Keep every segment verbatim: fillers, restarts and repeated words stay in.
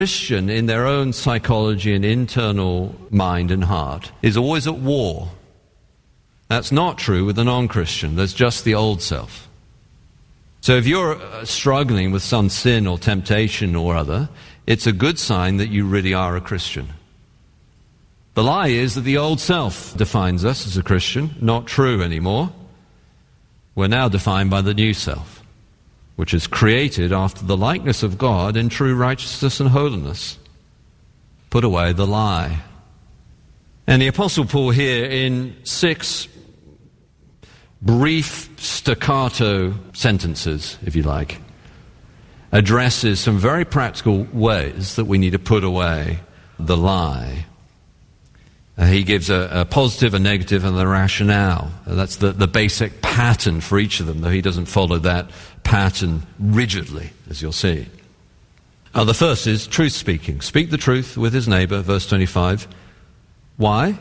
Christian, in their own psychology and internal mind and heart, is always at war. That's not true with a non-Christian. There's just the old self. So if you're struggling with some sin or temptation or other, it's a good sign that you really are a Christian. The lie is that the old self defines us as a Christian. Not true anymore. We're now defined by the new self, which is created after the likeness of God in true righteousness and holiness. Put away the lie. And the Apostle Paul here, in six brief staccato sentences, if you like, addresses some very practical ways that we need to put away the lie. Uh, he gives a, a positive, a negative, and the rationale. Uh, that's the, the basic pattern for each of them, though he doesn't follow that pattern rigidly, as you'll see. Uh, the first is truth-speaking. Speak the truth with his neighbor, verse twenty-five. Why?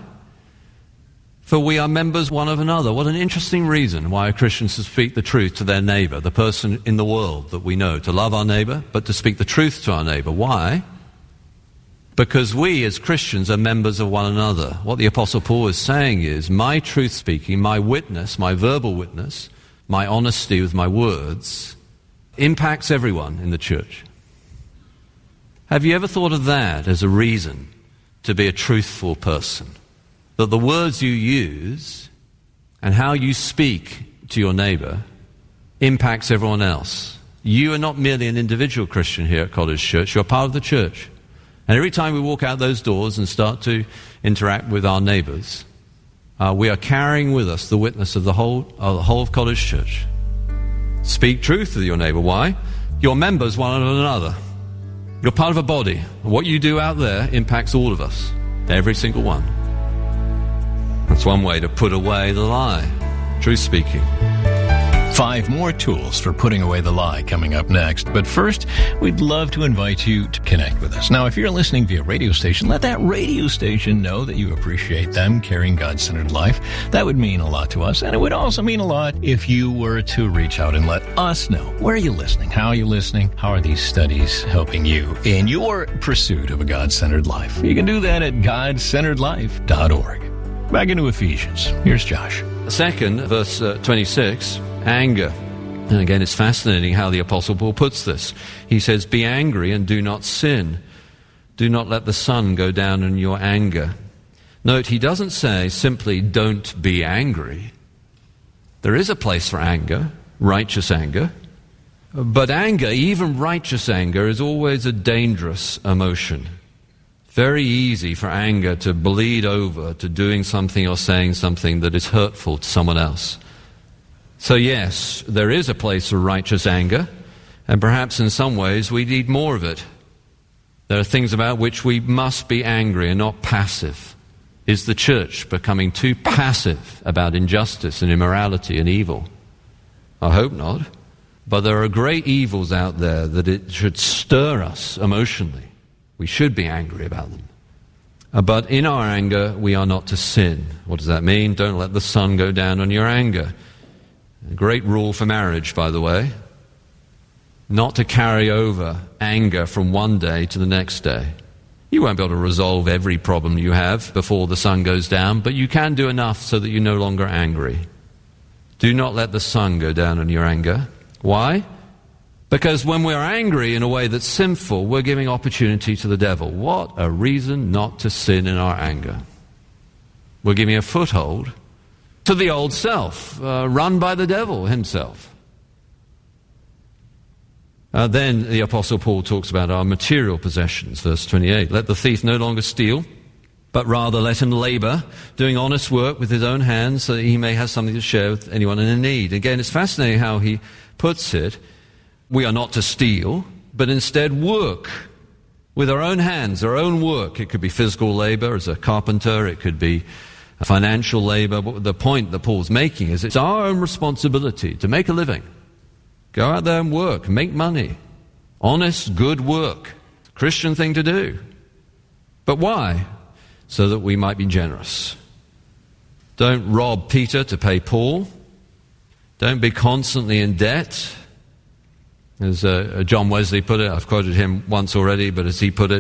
For we are members one of another. What an interesting reason why a Christian should speak the truth to their neighbor, the person in the world that we know, to love our neighbor, but to speak the truth to our neighbor. Why? Because we as Christians are members of one another. What the Apostle Paul is saying is, my truth-speaking, my witness, my verbal witness, my honesty with my words, impacts everyone in the church. Have you ever thought of that as a reason to be a truthful person? That the words you use and how you speak to your neighbor impacts everyone else. You are not merely an individual Christian here at College Church, you're part of the church. And every time we walk out those doors and start to interact with our neighbors, uh, we are carrying with us the witness of the whole, uh, the whole of College Church. Speak truth to your neighbor. Why? You're members one of another. You're part of a body. What you do out there impacts all of us, every single one. That's one way to put away the lie. Truth speaking. Five more tools for putting away the lie coming up next. But first, we'd love to invite you to connect with us. Now, if you're listening via radio station, let that radio station know that you appreciate them carrying God-centered life. That would mean a lot to us. And it would also mean a lot if you were to reach out and let us know. Where are you listening? How are you listening? How are these studies helping you in your pursuit of a God-centered life? You can do that at god centered life dot org. Back into Ephesians. Here's Josh. Second, verse uh, twenty-six, anger. And again, it's fascinating how the Apostle Paul puts this. He says, be angry and do not sin. Do not let the sun go down in your anger. Note, he doesn't say simply, don't be angry. There is a place for anger, righteous anger. But anger, even righteous anger, is always a dangerous emotion. Very easy for anger to bleed over to doing something or saying something that is hurtful to someone else. So yes, there is a place for righteous anger, and perhaps in some ways we need more of it. There are things about which we must be angry and not passive. Is the church becoming too passive about injustice and immorality and evil? I hope not. But there are great evils out there that it should stir us emotionally. We should be angry about them. Uh, but in our anger, we are not to sin. What does that mean? Don't let the sun go down on your anger. A great rule for marriage, by the way. Not to carry over anger from one day to the next day. You won't be able to resolve every problem you have before the sun goes down, but you can do enough so that you're no longer angry. Do not let the sun go down on your anger. Why? Because when we're angry in a way that's sinful, we're giving opportunity to the devil. What a reason not to sin in our anger. We're giving a foothold to the old self, uh, run by the devil himself. Uh, then the Apostle Paul talks about our material possessions, verse twenty-eight. Let the thief no longer steal, but rather let him labor, doing honest work with his own hands, so that he may have something to share with anyone in need. Again, it's fascinating how he puts it. We are not to steal, but instead work with our own hands, our own work. It could be physical labor as a carpenter, it could be financial labor. But the point that Paul's making is it's our own responsibility to make a living. Go out there and work, make money. Honest, good work. Christian thing to do. But why? So that we might be generous. Don't rob Peter to pay Paul. Don't be constantly in debt. As uh, John Wesley put it, I've quoted him once already, but as he put it,